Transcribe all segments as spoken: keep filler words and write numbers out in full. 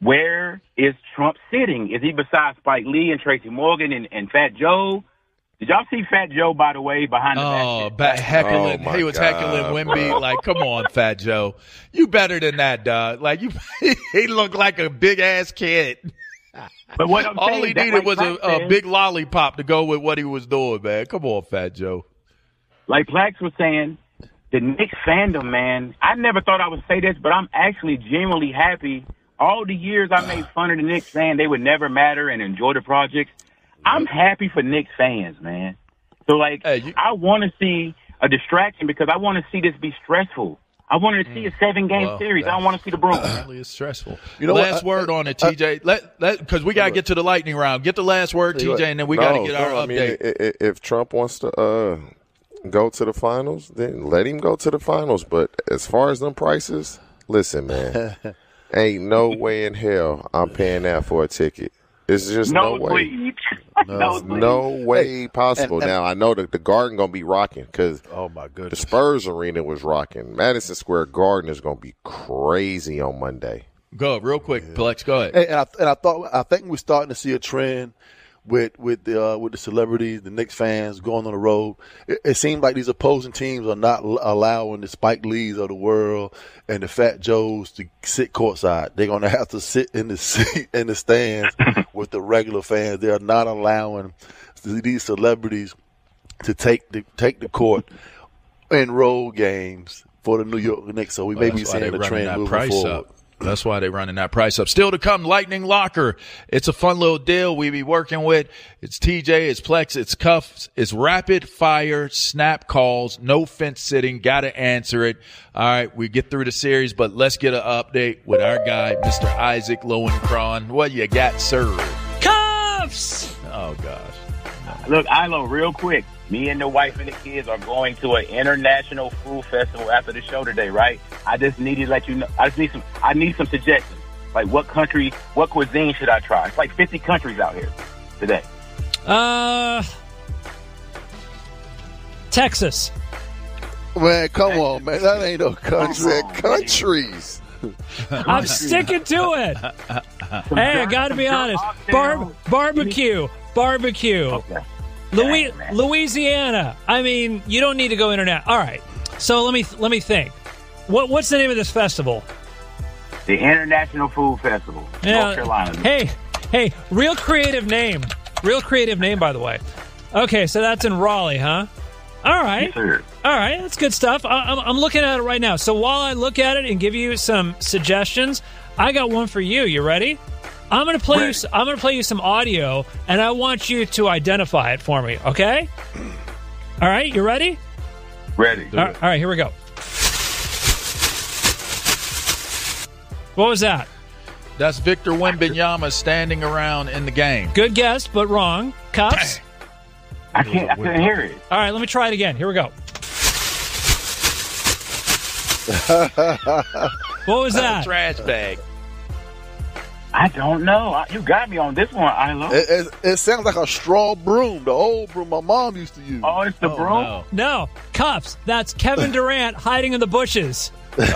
where is Trump sitting? Is he beside Spike Lee and Tracy Morgan and, and Fat Joe? Did y'all see Fat Joe, by the way, behind the oh, back? Ba- heckling. Oh, he was God, heckling Wemby. bro. Like, come on, Fat Joe. You better than that, dog. Like, you, he looked like a big-ass kid. But what I'm All saying, he that's needed like was a, Plax a said. big lollipop to go with what he was doing, man. Come on, Fat Joe. Like Plax was saying, the Knicks fandom, man, I never thought I would say this, but I'm actually genuinely happy. All the years I made fun of the Knicks, saying they would never matter and enjoy the projects, I'm happy for Knicks fans, man. So, like, Hey, you- I want to see a distraction because I want to see this be stressful. I wanted to see a seven-game Well, series. I don't that- want to see the Bruins. Apparently it's stressful. You know last what? I- word on it, T J. let let because we got to get to the lightning round. Get the last word, T J, and then we got to No, get no, our I mean, update. i- i- if Trump wants to uh, go to the finals, then let him go to the finals. But as far as them prices, listen, man, ain't no way in hell I'm paying that for a ticket. It's just no, No, way. please. No, please. No way possible. and- and- now, I know that the Garden going to be rocking because Oh, my the goodness. Spurs arena was rocking. Madison Square Garden is going to be crazy on Monday. Go real quick, Plex. Go ahead. And, and I and I thought I think we're starting to see a trend with with the uh, with the celebrities, the Knicks fans going on the road. It, it seems like these opposing teams are not l- allowing the Spike Lees of the world and the Fat Joes to sit courtside. They're going to have to sit in the seat in the stands with the regular fans. They are not allowing these celebrities to take the take the court in road games for the New York Knicks. So we may Well, be that's why seeing they a running trend that moving price forward. up. That's why they're running that price up. Still to come, Lightning Locker. It's a fun little deal we be working with. It's T J, it's Plex, it's Cuffs, it's rapid fire snap calls, no fence sitting, got to answer it. All right, we get through the series, but let's get an update with our guy, Mister Isaac Lowenkron. What you got, sir? Cuffs! Oh, gosh. Look, Ilo, real quick. Me and the wife and the kids are going to an international food festival after the show today, right? I just need to let you know. I just need some. I need some suggestions. Like, what country, what cuisine should I try? It's like fifty countries out here today. Uh, Texas. Man, come on, man. That ain't no I country. said countries. I'm sticking to it. Hey, I got to be honest. Bar- barbecue. Barbecue. Okay. Louis- Damn, man. Louisiana. I mean, you don't need to go internet. All right. So let me let me think. What what's the name of this festival? The International Food Festival, North Carolina. Hey, hey, real creative name. Real creative name, by the way. Okay, so that's in Raleigh, huh? All right. Yes, sir. All right, that's good stuff. I, I'm, I'm looking at it right now. So while I look at it and give you some suggestions, I got one for you. You ready? I'm gonna play you. Ready. I'm gonna play you some audio, and I want you to identify it for me. Okay? All right, you ready? Ready. All right, all right, here we go. What was that? That's Victor Wembanyama standing around in the game. Good guess, but wrong. Cuffs. I can't. I couldn't hear it. All right, let me try it again. Here we go. What was that? Trash bag. Uh, I don't know. I, you got me on this one, Ilo. It, it, it sounds like a straw broom, the old broom my mom used to use. Oh, it's the Oh, broom. no. No, Cuffs. That's Kevin Durant hiding in the bushes. Y'all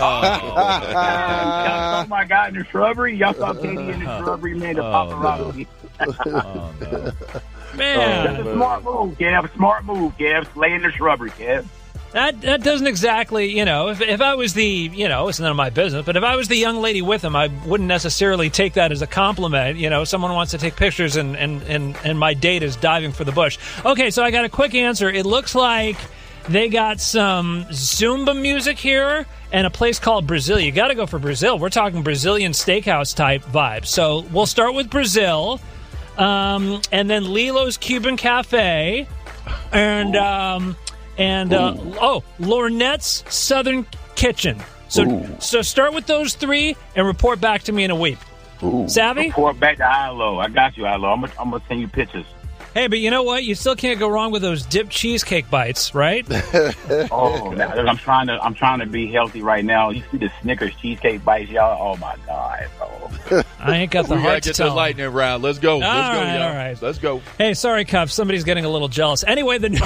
saw my guy in the shrubbery. Y'all saw Katie in the shrubbery, man. The Oh, paparazzi. Oh, no. Man, That's a smart move, Kev. A smart move, Kev. Slay in the shrubbery, Kev. that that doesn't exactly, you know, if, if I was the, you know, it's none of my business, but if I was the young lady with him, I wouldn't necessarily take that as a compliment. You know, someone wants to take pictures and, and, and, and my date is diving for the bush. Okay, so I got a quick answer. It looks like they got some Zumba music here and a place called Brazil. You got to go for Brazil. We're talking Brazilian steakhouse type vibes. So we'll start with Brazil. Um, and then Lilo's Cuban Cafe, and um, and uh, oh, Lornette's Southern Kitchen. So Ooh. so start with those three and report back to me in a week. Ooh. Savvy? Report back to Ilo. I got you, Ilo. I'm gonna, I'm gonna send you pictures. Hey, but you know what? You still can't go wrong with those dipped cheesecake bites, right? Oh, now, I'm trying to I'm trying to be healthy right now. You see the Snickers cheesecake bites, y'all? Oh my god, bro. I ain't got the We heart gotta to get the tell 'em. lightning round. Let's go. Let's All go, right, y'all. all right. Let's go. Hey, sorry, Cuff. Somebody's getting a little jealous. Anyway, the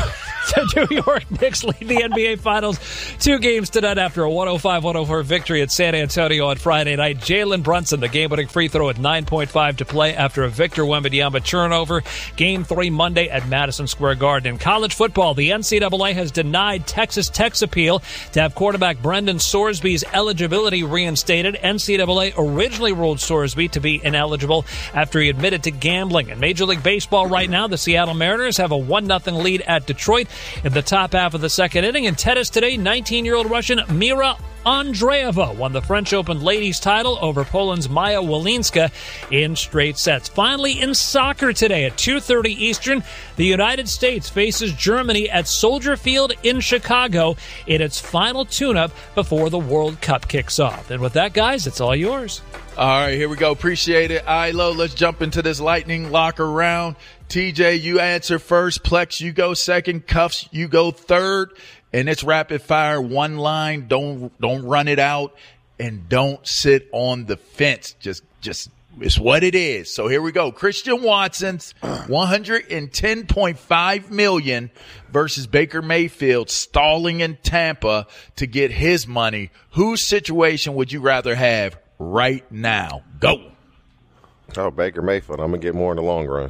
The New York Knicks lead the N B A Finals two games to none after a one oh five one oh four victory at San Antonio on Friday night. Jalen Brunson, the game-winning free throw at nine point five to play after a Victor Wembanyama turnover. Game three Monday at Madison Square Garden. In college football, the N C double A has denied Texas Tech's appeal to have quarterback Brendan Sorsby's eligibility reinstated. N C double A originally ruled Sorsby to be ineligible after he admitted to gambling. In Major League Baseball right now, the Seattle Mariners have a one nothing lead at Detroit in the top half of the second inning. In tennis today, nineteen-year-old Russian Mira Andreeva won the French Open ladies title over Poland's Maja Walinska in straight sets. Finally, in soccer today at two thirty Eastern, the United States faces Germany at Soldier Field in Chicago in its final tune-up before the World Cup kicks off. And with that, guys, it's all yours. All right, here we go. Appreciate it. Ilo, let's jump into this lightning locker round. T J, you answer first. Plex, you go second. Cuffs, you go third. And it's rapid fire, one line. Don't don't run it out, and don't sit on the fence. Just just it's what it is. So here we go. Christian Watson's one hundred ten point five million dollars versus Baker Mayfield stalling in Tampa to get his money. Whose situation would you rather have right now? Go. Oh, Baker Mayfield. I'm gonna get more in the long run.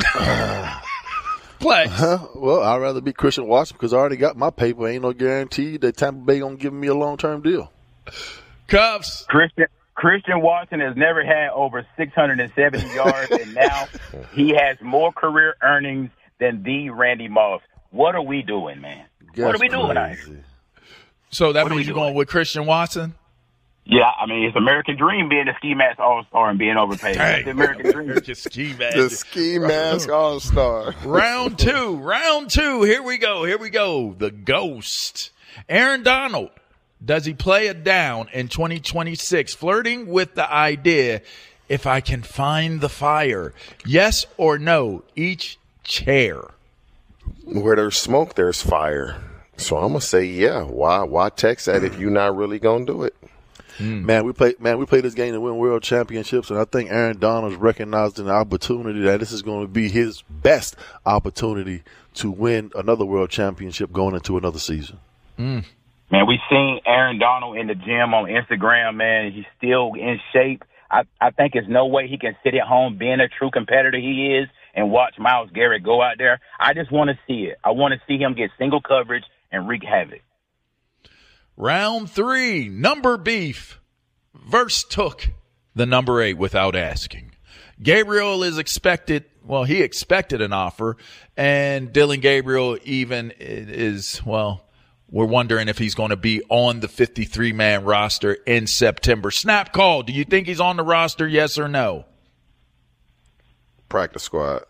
Play. Uh, well, I'd rather be Christian Watson because I already got my paper. Ain't no guarantee that Tampa Bay gonna give me a long term deal. Cuffs. Christian Christian Watson has never had over six hundred seventy yards, and now he has more career earnings than the Randy Moss. What are we doing, man? That's what are we doing? crazy. So that What are means we you're doing? going with Christian Watson? Yeah, I mean, it's American dream being a ski mask all-star and being overpaid. It's the American dream. Just ski mask. The ski mask all star. Round two. Round two. Here we go. Here we go. The ghost. Aaron Donald. Does he play it down in twenty twenty-six? Flirting with the idea, if I can find the fire. Yes or no? Each chair. Where there's smoke, there's fire. So I'm gonna say yeah. Why? Why text that if you're not really gonna do it? Mm. Man, we play. Man, we play this game to win world championships, and I think Aaron Donald's recognized an opportunity that this is going to be his best opportunity to win another world championship going into another season. Mm. Man, we've seen Aaron Donald in the gym on Instagram, man. He's still in shape. I, I think there's no way he can sit at home being a true competitor he is and watch Myles Garrett go out there. I just want to see it. I want to see him get single coverage and wreak havoc. Round three, number beef. Verse took the number eight without asking. Gabriel is expected, well, he expected an offer, and Dylan Gabriel even is, well, we're wondering if he's going to be on the fifty-three man roster in September. Snap call. Do you think he's on the roster, yes or no? Practice squad.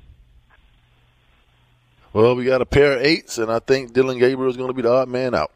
Well, we got a pair of eights, and I think Dylan Gabriel is going to be the odd man out.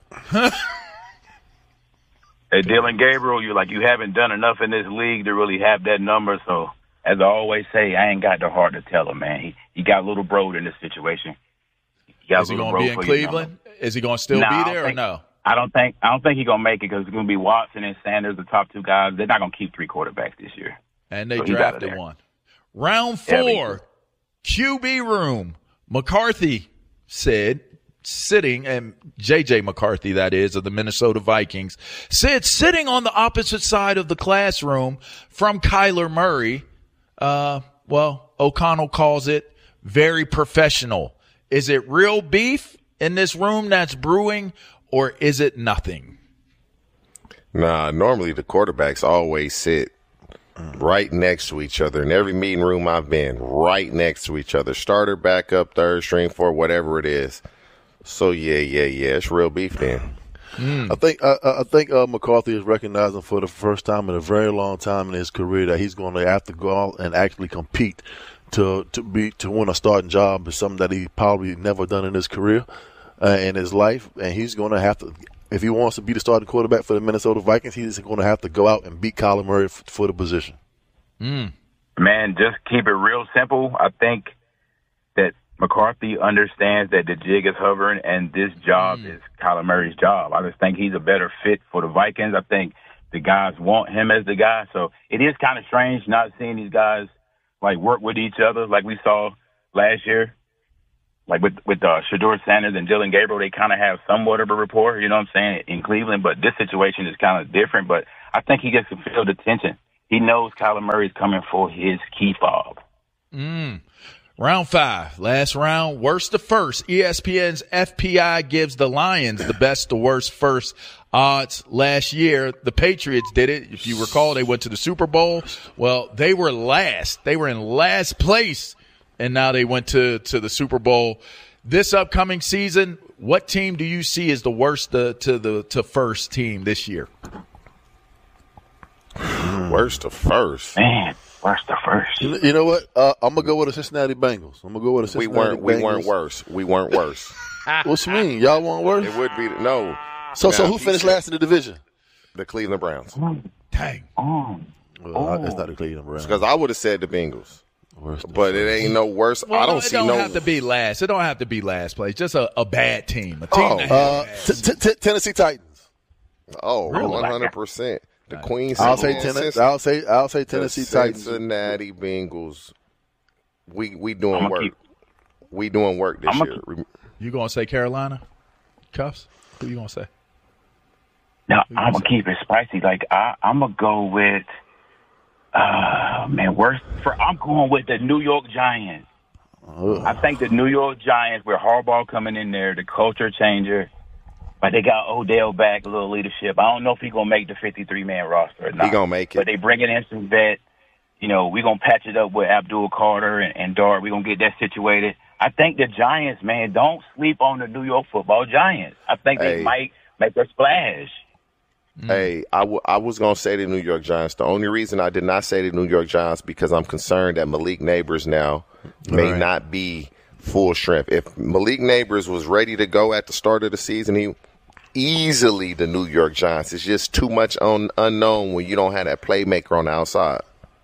Hey, Dylan Gabriel, you like you haven't done enough in this league to really have that number. So, as I always say, I ain't got the heart to tell him, man. He he got a little broed in this situation. He got Is a he little going to be in broed for your Cleveland? number. Is he going to still Nah, I be don't there think- or no? I don't think I don't think he's gonna make it because it's gonna be Watson and Sanders, the top two guys. They're not gonna keep three quarterbacks this year. And they So he's out of drafted there. one. Round Yeah, they four, Q B room. McCarthy said, sitting, and J J McCarthy, that is, of the Minnesota Vikings, said sitting on the opposite side of the classroom from Kyler Murray. Uh, well, O'Connell calls it very professional. Is it real beef in this room that's brewing, or is it nothing? Nah, normally the quarterbacks always sit right next to each other. In every meeting room I've been, right next to each other. Starter, backup, third string, four, whatever it is. So, yeah, yeah, yeah, it's real beef then. Mm. I think I, I think uh, McCarthy is recognizing for the first time in a very long time in his career that he's going to have to go out and actually compete to to be to win a starting job. Is something that he probably never done in his career, uh, in his life, and he's going to have to. If he wants to be the starting quarterback for the Minnesota Vikings, he's going to have to go out and beat Kyler Murray f- for the position. Mm. Man, just keep it real simple. I think that McCarthy understands that the jig is hovering, and this job mm. is Kyler Murray's job. I just think he's a better fit for the Vikings. I think the guys want him as the guy. So it is kind of strange not seeing these guys like work with each other like we saw last year. like with with uh, Shedeur Sanders and Dylan Gabriel, they kind of have somewhat of a rapport, you know what I'm saying, in Cleveland. But this situation is kind of different. But I think he gets to feel the tension. He knows Kyler Murray is coming for his key fob. Mm. Round five, last round, worst to first. E S P N's F P I gives the Lions the best to worst first odds last year. The Patriots did it. If you recall, they went to the Super Bowl. Well, they were last. They were in last place, and now they went to, to the Super Bowl. This upcoming season, what team do you see as the worst to, to the to first team this year? Worst to first. Man, worst to first. You, you know what? Uh, I'm gonna go with the Cincinnati Bengals. I'm gonna go with the We Cincinnati weren't. Bengals. We weren't worse. We weren't worse. What you mean? Y'all weren't worse? It would be no. So, so Now, who he finished said last in the division? The Cleveland Browns. Dang. Oh. Well, it's not the Cleveland Browns. Because I would have said the Bengals, Worst to but it ain't no worse. Well, I don't it see don't no. have to be last. It don't have to be last place. Just a, a bad team. A team Oh. that has Uh, a bad t- t- t- Tennessee Titans. Oh, Really? one hundred percent. The Queen. I'll say Cincinnati- Tennessee. I'll say I'll say the Tennessee Titans. Cincinnati Bengals. We we doing I'ma work. keep- We doing work this I'ma year. Re- You gonna say Carolina? Cuffs? Who you gonna say? Now, you I'm gonna going to keep it spicy. Like, I, I'm going to go with, uh, man, worst for, I'm going with the New York Giants. Ugh. I think the New York Giants, with Harbaugh coming in there, the culture changer, but they got Odell back, a little leadership. I don't know if he's going to make the fifty-three man roster or not. He gonna make it. But they bringing in some vet. You know, we're going to patch it up with Abdul Carter and, and Dart. We're going to get that situated. I think the Giants, man, don't sleep on the New York football Giants. I think Hey. they might make a splash. Hey, I, w- I was going to say the New York Giants. The only reason I did not say the New York Giants because I'm concerned that Malik Neighbors now may Right. not be full strength. If Malik Neighbors was ready to go at the start of the season, he easily the New York Giants. It's just too much un- unknown when you don't have that playmaker on the outside.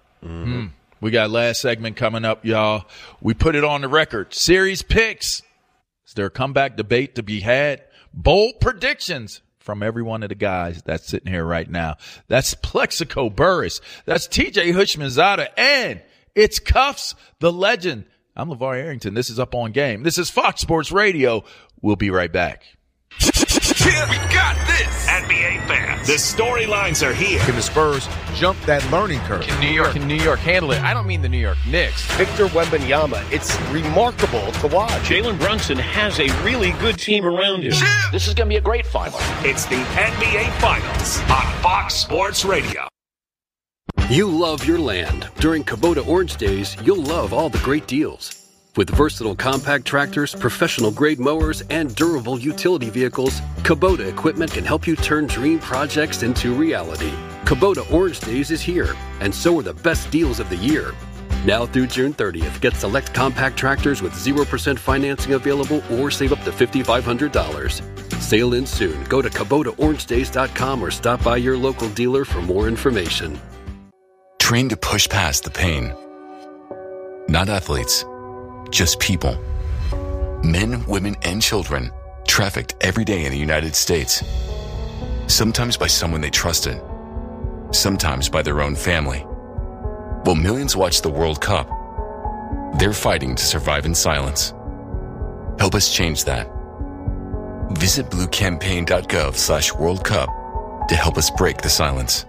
We got last segment coming up, y'all. We put it on the record. Series picks. Is there a comeback debate to be had? Bold predictions from every one of the guys that's sitting here right now. That's Plexico Burris. That's T J Hushmanzada. And it's Cuffs, the legend. I'm LeVar Arrington. This is Up on Game. This is Fox Sports Radio. We'll be right back. Yeah, we got this. N B A fans, the storylines are here. Can the Spurs jump that learning curve? Can New York, can New York handle it? I don't mean the New York Knicks. Victor Wembanyama, it's remarkable to watch. Jalen Brunson has a really good team around him. Yeah. This is going to be a great final. It's the N B A Finals on Fox Sports Radio. You love your land. During Kubota Orange Days, you'll love all the great deals. With versatile compact tractors, professional-grade mowers, and durable utility vehicles, Kubota equipment can help you turn dream projects into reality. Kubota Orange Days is here, and so are the best deals of the year. Now through June thirtieth, get select compact tractors with zero percent financing available or save up to five thousand five hundred dollars. Sail in soon. Go to Kubota Orange Days dot com or stop by your local dealer for more information. Trained to push past the pain. Not athletes, just people. Men, women, and children trafficked every day in the United States. Sometimes by someone they trusted. Sometimes by their own family. While millions watch the World Cup, they're fighting to survive in silence. Help us change that. Visit bluecampaign.gov slash World Cup to help us break the silence.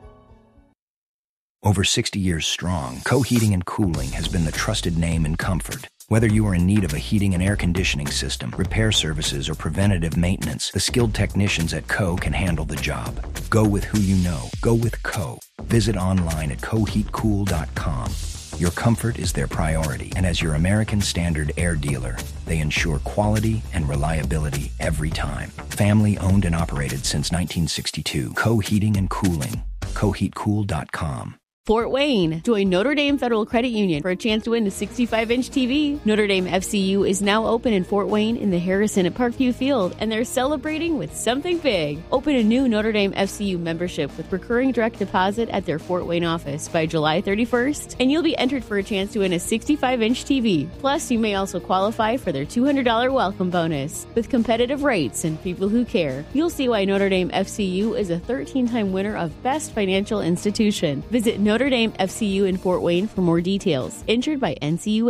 Over sixty years strong, Co Heating and Cooling has been the trusted name in comfort. Whether you are in need of a heating and air conditioning system, repair services, or preventative maintenance, the skilled technicians at Co can handle the job. Go with who you know. Go with Co. Visit online at co heat cool dot com. Your comfort is their priority, and as your American Standard Air dealer, they ensure quality and reliability every time. Family owned and operated since nineteen sixty-two. Co Heating and Cooling. co heat cool dot com. Fort Wayne. Join Notre Dame Federal Credit Union for a chance to win a sixty-five inch T V. Notre Dame F C U is now open in Fort Wayne in the Harrison at Parkview Field, and they're celebrating with something big. Open a new Notre Dame F C U membership with recurring direct deposit at their Fort Wayne office by July thirty-first, and you'll be entered for a chance to win a sixty-five inch T V. Plus, you may also qualify for their two hundred dollars welcome bonus. With competitive rates and people who care, you'll see why Notre Dame F C U is a thirteen-time winner of Best Financial Institution. Visit Notre Dame F C U in Fort Wayne for more details. Insured by N C U A.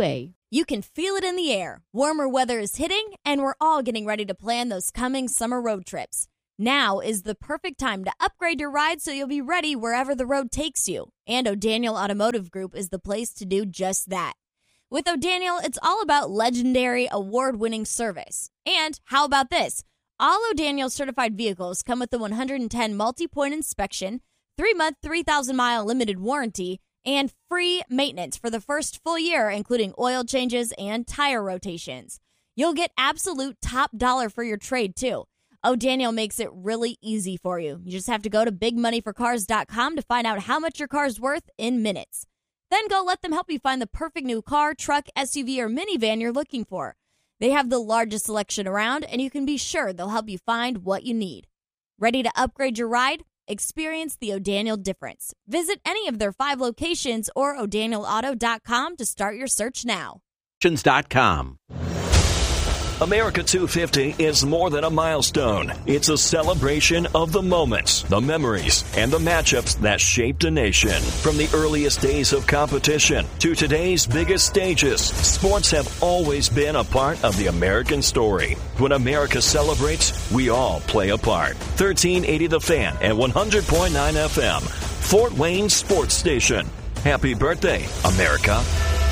You can feel it in the air. Warmer weather is hitting, and we're all getting ready to plan those coming summer road trips. Now is the perfect time to upgrade your ride so you'll be ready wherever the road takes you. And O'Daniel Automotive Group is the place to do just that. With O'Daniel, it's all about legendary, award-winning service. And how about this? All O'Daniel certified vehicles come with a one hundred ten multi-point inspection, three-month, three thousand mile limited warranty, and free maintenance for the first full year, including oil changes and tire rotations. You'll get absolute top dollar for your trade, too. O'Daniel makes it really easy for you. You just have to go to big money for cars dot com to find out how much your car's worth in minutes. Then go let them help you find the perfect new car, truck, S U V, or minivan you're looking for. They have the largest selection around, and you can be sure they'll help you find what you need. Ready to upgrade your ride? Experience the O'Daniel difference. Visit any of their five locations or O'Daniel Auto dot com to start your search now. dot com. America two fifty is more than a milestone. It's a celebration of the moments, the memories, and the matchups that shaped a nation. From the earliest days of competition to today's biggest stages, sports have always been a part of the American story. When America celebrates, we all play a part. thirteen eighty The Fan and one hundred point nine F M, Fort Wayne Sports Station. Happy birthday, America.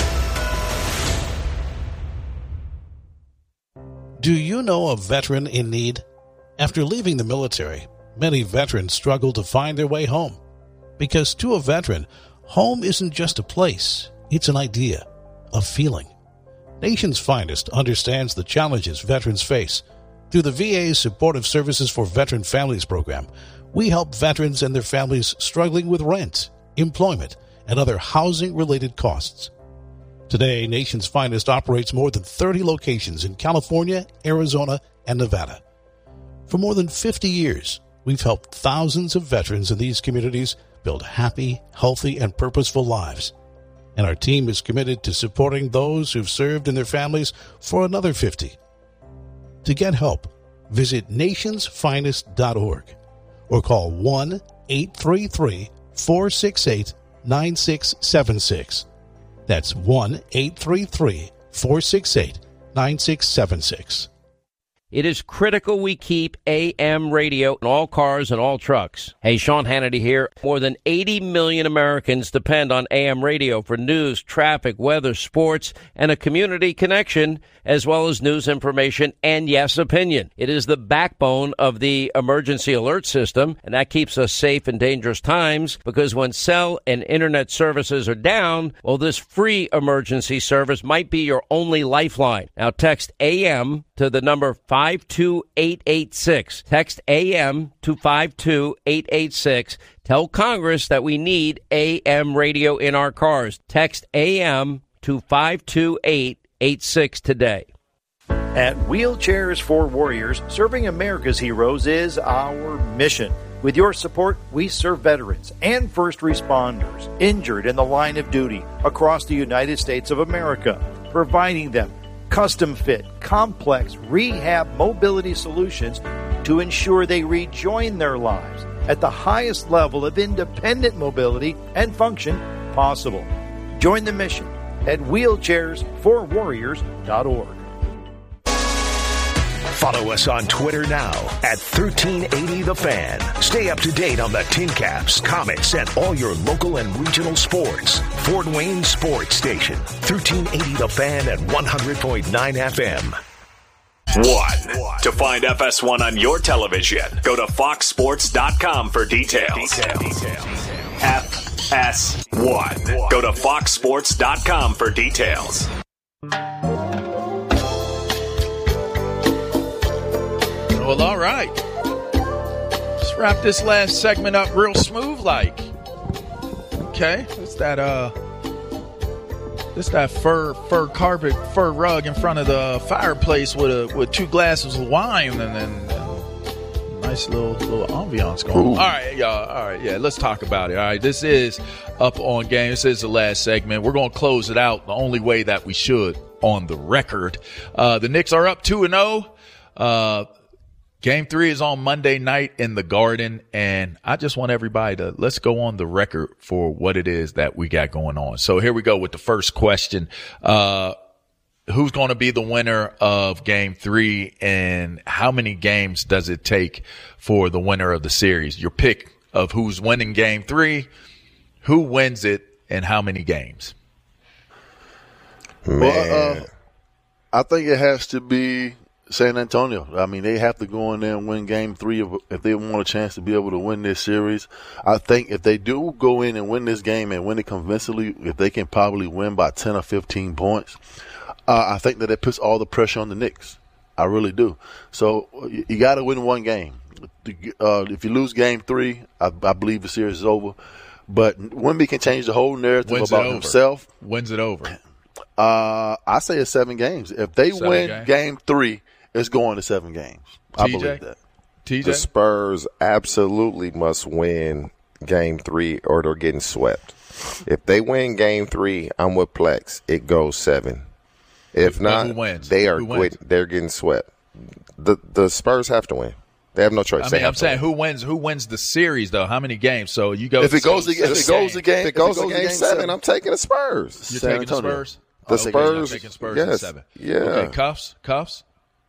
Do you know a veteran in need? After leaving the military, many veterans struggle to find their way home. Because to a veteran, home isn't just a place, it's an idea, a feeling. Nation's Finest understands the challenges veterans face. Through the V A's Supportive Services for Veteran Families program, we help veterans and their families struggling with rent, employment, and other housing-related costs. Today, Nation's Finest operates more than thirty locations in California, Arizona, and Nevada. For more than fifty years, we've helped thousands of veterans in these communities build happy, healthy, and purposeful lives. And our team is committed to supporting those who've served and their families for another fifty. To get help, visit nations finest dot org or call one eight three three, four six eight, nine six seven six. That's one eight three three, four six eight, nine six seven six. It is critical we keep A M radio in all cars and all trucks. Hey, Sean Hannity here. More than eighty million Americans depend on A M radio for news, traffic, weather, sports, and a community connection, as well as news information and, yes, opinion. It is the backbone of the emergency alert system, and that keeps us safe in dangerous times, because when cell and internet services are down, well, this free emergency service might be your only lifeline. Now, text A M to the number five two eight eight six. Text A M to five two eight eight six. Tell Congress that we need A M radio in our cars. Text A M to five two eight eight six today. At Wheelchairs for Warriors, serving America's heroes is our mission. With your support, we serve veterans and first responders injured in the line of duty across the United States of America, providing them custom-fit, complex rehab mobility solutions to ensure they rejoin their lives at the highest level of independent mobility and function possible. Join the mission at wheelchairs for warriors dot org. Follow us on Twitter now at thirteen eighty The Fan. Stay up to date on the Tin Caps, Comets, and all your local and regional sports. Fort Wayne Sports Station, thirteen eighty The Fan at one hundred point nine F M. One. To find F S one on your television, go to fox sports dot com for details. details. F S one. Go to fox sports dot com for details. Well, all right. Let's wrap this last segment up real smooth like. Okay. It's that, uh, it's that fur, fur carpet, fur rug in front of the fireplace with a, with two glasses of wine and then nice little, little ambiance going on. All right, y'all. All right. Yeah. Let's talk about it. All right. This is Up on Game. This is the last segment. We're going to close it out the only way that we should on the record. Uh, the Knicks are up two and oh. Uh, Game three is on Monday night in the Garden, and I just want everybody to let's go on the record for what it is that we got going on. So here we go with the first question. Uh, who's going to be the winner of Game Three, and how many games does it take for the winner of the series? Your pick of who's winning Game Three, who wins it, and how many games? Man. Well, uh, I think it has to be San Antonio. I mean, they have to go in there and win Game Three if, if they want a chance to be able to win this series. I think if they do go in and win this game and win it convincingly, if they can probably win by ten or fifteen points, uh, I think that it puts all the pressure on the Knicks. I really do. So you, you got to win one game. Uh, if you lose Game Three, I, I believe the series is over. But Wemby can change the whole narrative Wins about himself. Wins it over. Uh, I say it's seven games. If they Seven win games. Game Three, it's going to seven games. I T J? believe that. T J? The Spurs absolutely must win Game Three or they're getting swept. If they win Game Three, I'm with Plex. It goes seven. If Who- not, who wins? they are Who wins? quit, they're getting swept. The the Spurs have to win. They have no choice. I They mean, have I'm to saying win. who wins? Who wins the series though? How many games? So you go. If it goes to- so- if it goes to game- If it goes if to Game Seven, I'm taking the Spurs. You're San taking the Antonio. Spurs. The Oh, okay, Spurs, you're taking Spurs in yes, seven. yeah. Okay, cuffs, cuffs.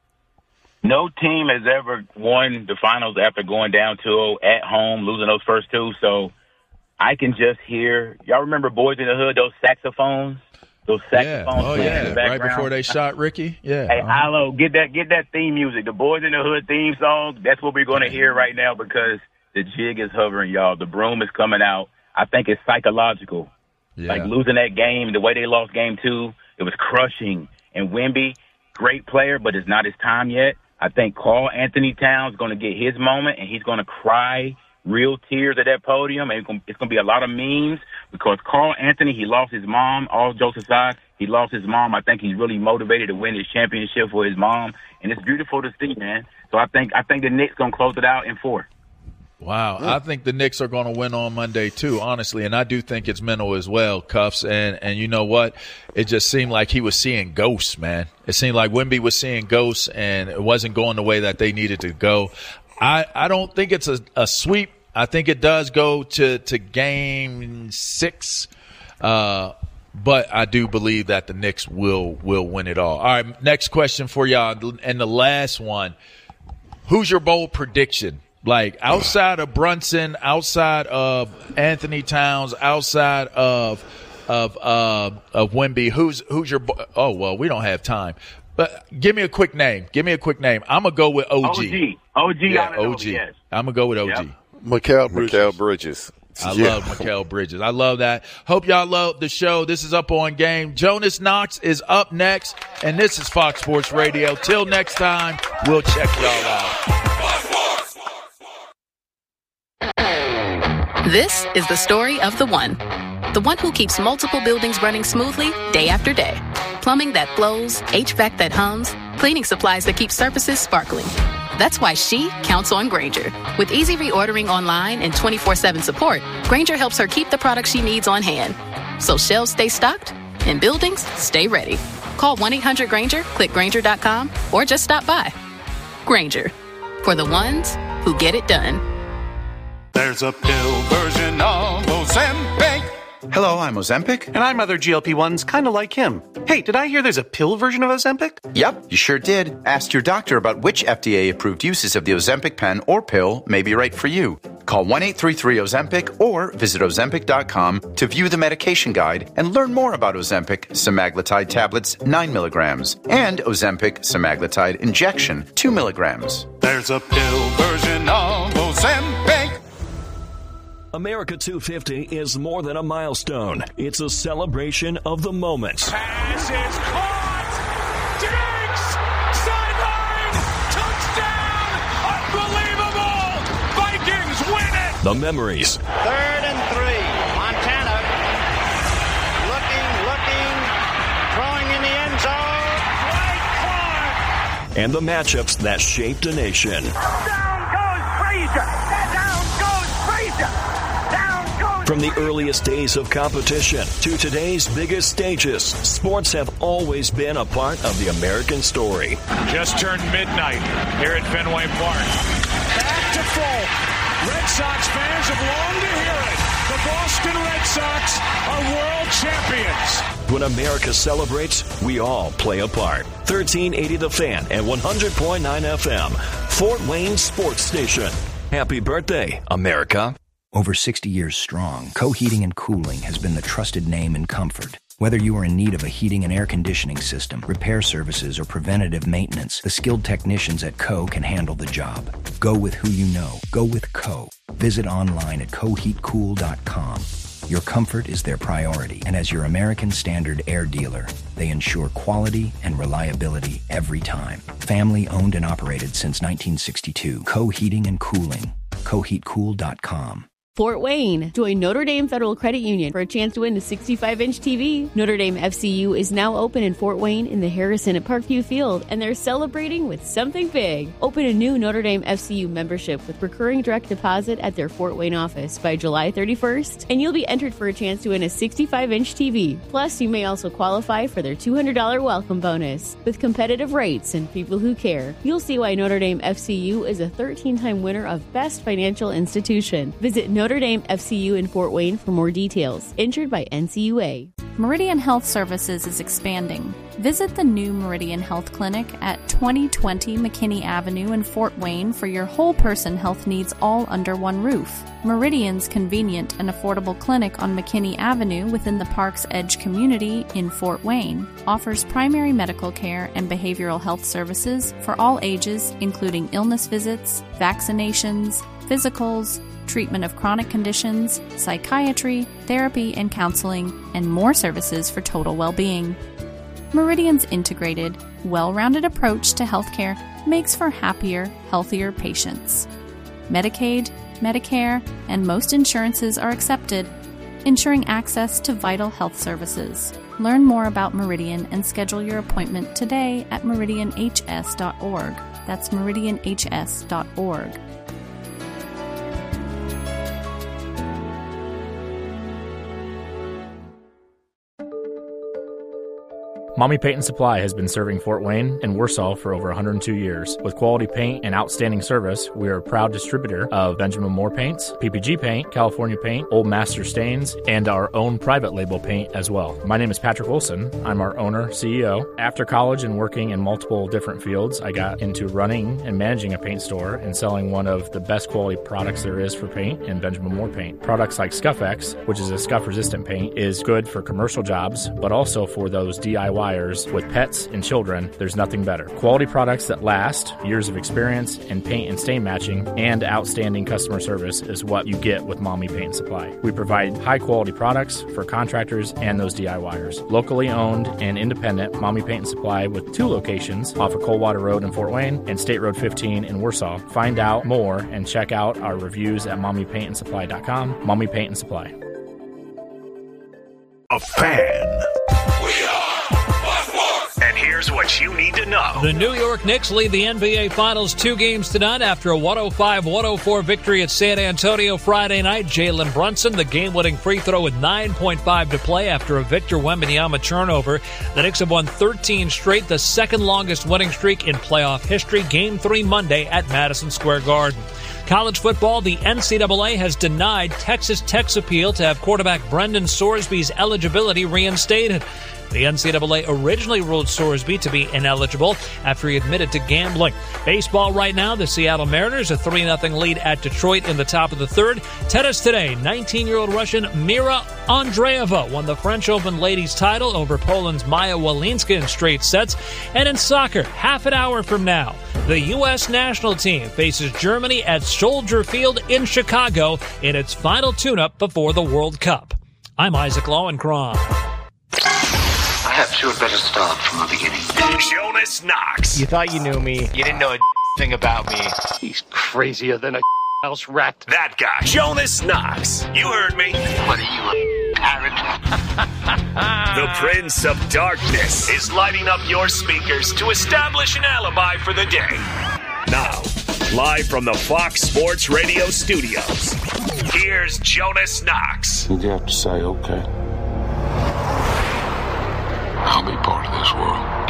No team has ever won the finals after going down two oh at home, losing those first two. So I can just hear, y'all remember Boys in the Hood, those saxophones? Those Yeah. saxophones Oh playing in yeah. the background. Right before they shot Ricky. Yeah. Hey, Uh-huh. Ilo, get that get that theme music. The Boys in the Hood theme song, that's what we're going to hear right now because the jig is hovering, y'all. The broom is coming out. I think it's psychological. Yeah. Like losing that game, the way they lost game two, it was crushing. And Wemby, great player, but it's not his time yet. I think Karl Anthony Towns is going to get his moment, and he's going to cry real tears at that podium. And it's going, it's going to be a lot of memes because Karl Anthony, he lost his mom. All jokes aside, he lost his mom. I think he's really motivated to win his championship for his mom, and it's beautiful to see, man. So I think I think the Knicks going to close it out in four. Wow, I think the Knicks are going to win on Monday too, honestly, and I do think it's mental as well, Cuffs. And and you know what? It just seemed like he was seeing ghosts, man. It seemed like Wemby was seeing ghosts, and it wasn't going the way that they needed to go. I I don't think it's a, a sweep. I think it does go to to game six, uh, but I do believe that the Knicks will will win it all. All right, next question for y'all, and the last one. Who's your bold prediction? Like outside of Brunson, outside of Anthony Towns, outside of of uh, of Wemby, who's who's your? Oh well, we don't have time. But give me a quick name. Give me a quick name. I'm gonna go with O G. O G. O G. Yeah, Ananobi, O G. yes. I'm gonna go with O G. Yep. Mikal Bridges. Mikal Bridges. I Yeah. love Mikal Bridges. I love that. Hope y'all love the show. This is Up On Game. Jonas Knox is up next, and this is Fox Sports Radio. Till next time, we'll check y'all out. This is the story of the one. The one who keeps multiple buildings running smoothly day after day. Plumbing that flows, H V A C that hums, cleaning supplies that keep surfaces sparkling. That's why she counts on Grainger. With easy reordering online and twenty-four seven support, Grainger helps her keep the products she needs on hand. So shelves stay stocked and buildings stay ready. Call one eight hundred Grainger, click Grainger dot com, or just stop by. Grainger, for the ones who get it done. There's a pill version of Ozempic. Hello, I'm Ozempic. And I'm other G L P ones kind of like him. Hey, did I hear there's a pill version of Ozempic? Yep, you sure did. Ask your doctor about which F D A-approved uses of the Ozempic pen or pill may be right for you. Call one eight three three Ozempic or visit Ozempic dot com to view the medication guide and learn more about Ozempic semaglutide tablets nine milligrams and Ozempic semaglutide injection two milligrams. There's a pill version of Ozempic. America two fifty is more than a milestone. It's a celebration of the moments. Pass is caught. Diggs! Sideline! Touchdown! Unbelievable! Vikings win it! The memories. Third and three. Montana looking, looking, throwing in the end zone. Right Clark! And the matchups that shaped a nation. Down goes Frazier! Down goes Frazier! From the earliest days of competition to today's biggest stages, sports have always been a part of the American story. Just turned midnight here at Fenway Park. Back to full. Red Sox fans have longed to hear it. The Boston Red Sox are world champions. When America celebrates, we all play a part. thirteen eighty The Fan and one hundred point nine F M, Fort Wayne Sports Station. Happy birthday, America. Over sixty years strong, Co-Heating and Cooling has been the trusted name in comfort. Whether you are in need of a heating and air conditioning system, repair services, or preventative maintenance, the skilled technicians at Co can handle the job. Go with who you know. Go with Co. Visit online at co heat cool dot com. Your comfort is their priority, and as your American Standard air dealer, they ensure quality and reliability every time. Family owned and operated since nineteen sixty-two. Co Heating and Cooling. co heat cool dot com. Fort Wayne. Join Notre Dame Federal Credit Union for a chance to win a sixty-five inch T V. Notre Dame F C U is now open in Fort Wayne in the Harrison at Parkview Field, and they're celebrating with something big. Open a new Notre Dame F C U membership with recurring direct deposit at their Fort Wayne office by July thirty-first, and you'll be entered for a chance to win a sixty-five inch T V. Plus, you may also qualify for their two hundred dollars welcome bonus. With competitive rates and people who care, you'll see why Notre Dame F C U is a thirteen-time winner of Best Financial Institution. Visit Notre Dame F C U in Fort Wayne for more details. Insured by N C U A. Meridian Health Services is expanding. Visit the new Meridian Health Clinic at twenty twenty McKinney Avenue in Fort Wayne for your whole person health needs all under one roof. Meridian's convenient and affordable clinic on McKinney Avenue within the Park's Edge community in Fort Wayne offers primary medical care and behavioral health services for all ages, including illness visits, vaccinations, physicals, treatment of chronic conditions, psychiatry, therapy and counseling, and more services for total well-being. Meridian's integrated, well-rounded approach to healthcare makes for happier, healthier patients. Medicaid, Medicare, and most insurances are accepted, ensuring access to vital health services. Learn more about Meridian and schedule your appointment today at meridian h s dot org. That's meridian h s dot org. Mommy Paint and Supply has been serving Fort Wayne and Warsaw for over one hundred two years. With quality paint and outstanding service, we are a proud distributor of Benjamin Moore paints, P P G paint, California paint, Old Master stains, and our own private label paint as well. My name is Patrick Wilson. I'm our owner, C E O. After college and working in multiple different fields, I got into running and managing a paint store and selling one of the best quality products there is for paint in Benjamin Moore paint. Products like Scuff-X, which is a scuff-resistant paint, is good for commercial jobs, but also for those D I Y with pets and children. There's nothing better. Quality products that last, years of experience in paint and stain matching, and outstanding customer service is what you get with Mommy Paint and Supply. We provide high quality products for contractors and those D I Y ers. Locally owned and independent, Mommy Paint and Supply with two locations off of Coldwater Road in Fort Wayne and State Road fifteen in Warsaw. Find out more and check out our reviews at mommy paint and supply dot com. Mommy Paint and Supply. A fan. We are. And here's what you need to know. The New York Knicks lead the N B A Finals two games tonight after a one oh five one oh four victory at San Antonio Friday night. Jalen Brunson, the game-winning free throw with nine point five to play after a Victor Wembanyama turnover. The Knicks have won thirteen straight, the second longest winning streak in playoff history. Game three Monday at Madison Square Garden. College football, the N C double A has denied Texas Tech's appeal to have quarterback Brendan Sorsby's eligibility reinstated. The N C double A originally ruled Sorsby to be ineligible after he admitted to gambling. Baseball right now, the Seattle Mariners a three nothing lead at Detroit in the top of the third. Tennis today, nineteen-year-old Russian Mira Andreeva won the French Open ladies title over Poland's Maya Walinska in straight sets. And in soccer, half an hour from now, the U S national team faces Germany at Soldier Field in Chicago in its final tune-up before the World Cup. I'm Isaac Lowenkron. Perhaps you had better start from the beginning. Jonas Knox. You thought you knew me. You didn't know a thing about me. He's crazier than a house rat. That guy, Jonas Knox. You heard me. What are you, a parrot? The Prince of Darkness is lighting up your speakers to establish an alibi for the day. Now, live from the Fox Sports Radio studios, here's Jonas Knox. You have to say, okay, I'll be part of this world.